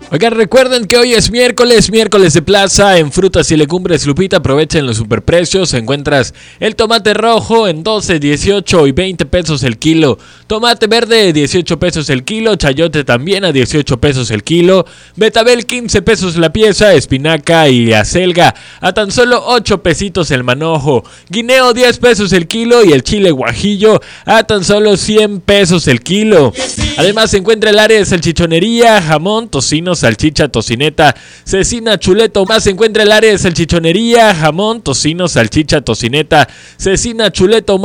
Oigan, recuerden que hoy es miércoles de plaza en Frutas y Legumbres Lupita. Aprovechen los superprecios. Encuentras el tomate rojo en 12, 18 y 20 pesos el kilo. Tomate verde 18 pesos el kilo. Chayote también a 18 pesos el kilo. Betabel 15 pesos la pieza. Espinaca y acelga a tan solo 8 pesitos el manojo. Guineo 10 pesos el kilo y el chile guajillo a tan solo 100 pesos el kilo. Además se encuentra el área de salchichonería, jamón, tocino, salchicha, tocineta, cecina, chuleta. Más se encuentra el área de salchichonería, jamón, tocino, salchicha, tocineta, cecina, chuleta.